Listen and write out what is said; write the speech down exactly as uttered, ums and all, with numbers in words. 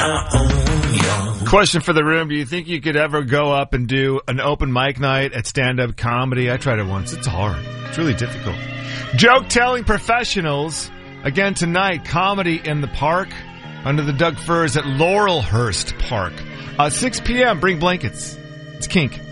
I own you. Question for the room. Do you think you could ever go up and do an open mic night at stand-up comedy? I tried it once. It's hard. It's really difficult. Joke-telling professionals. Again tonight, Comedy in the Park under the Doug Furs at Laurelhurst Park. Uh, six p.m. Bring blankets. It's kink.